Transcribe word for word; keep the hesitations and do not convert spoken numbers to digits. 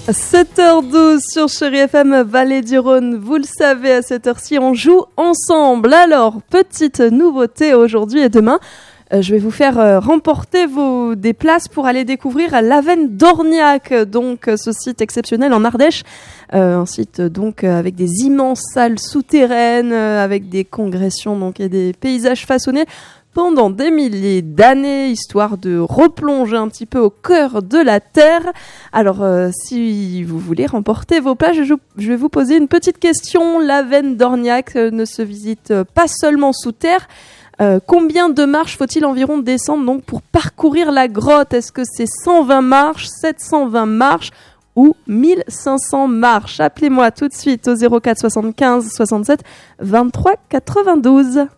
sept heures douze sur Chérie F M Vallée du Rhône. Vous le savez, à cette heure-ci, on joue ensemble. Alors, petite nouveauté aujourd'hui et demain. Euh, je vais vous faire euh, remporter vos, des places pour aller découvrir l'Avenne d'Orniac, donc euh, ce site exceptionnel en Ardèche. Euh, un site donc euh, avec des immenses salles souterraines, euh, avec des congressions donc, et des paysages façonnés pendant des milliers d'années, histoire de replonger un petit peu au cœur de la Terre. Alors, euh, si vous voulez remporter vos places, je, je vais vous poser une petite question. L'Avenne d'Orniac euh, ne se visite pas seulement sous terre. Euh, combien de marches faut-il environ descendre donc pour parcourir la grotte? Est-ce que c'est cent vingt marches, sept cent vingt marches ou mille cinq cents marches? Appelez-moi tout de suite au zéro quatre soixante-quinze soixante-sept vingt-trois quatre-vingt-douze.